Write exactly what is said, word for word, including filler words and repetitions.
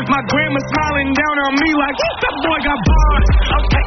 My grandma smiling down on me like, that boy got bars. Okay,